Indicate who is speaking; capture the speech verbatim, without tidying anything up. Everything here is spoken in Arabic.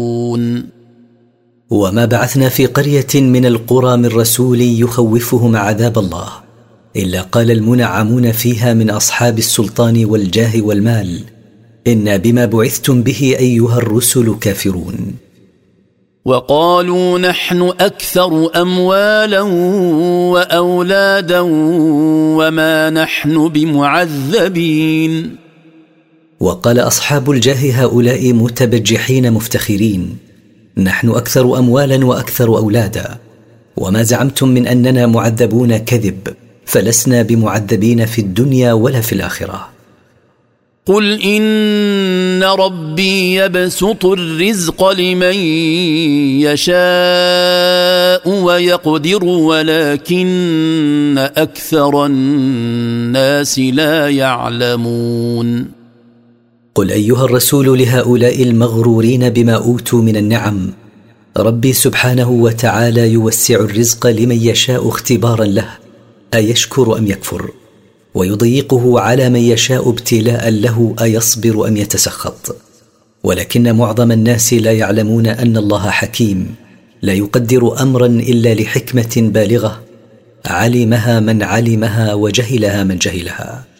Speaker 1: وما بعثنا في قرية من القرى من رسول يخوفهم عذاب الله إلا قال المنعمون فيها من أصحاب السلطان والجاه والمال إنا بما بعثتم به أيها الرسل كافرون.
Speaker 2: وقالوا نحن أكثر أموالا وأولادا وما نحن بمعذبين.
Speaker 1: وقال أصحاب الجاه هؤلاء متبجحين مفتخرين نحن أكثر أموالا وأكثر أولادا وما زعمتم من أننا معذبون كذب فلسنا بمعذبين في الدنيا ولا في الآخرة.
Speaker 2: قل إن ربي يبسط الرزق لمن يشاء ويقدر ولكن أكثر الناس لا يعلمون.
Speaker 1: قل أيها الرسول لهؤلاء المغرورين بما أوتوا من النعم ربي سبحانه وتعالى يوسع الرزق لمن يشاء اختبارا له أيشكر أم يكفر ويضيقه على من يشاء ابتلاء له أيصبر أم يتسخط ولكن معظم الناس لا يعلمون أن الله حكيم لا يقدر أمرا إلا لحكمة بالغة علمها من علمها وجهلها من جهلها.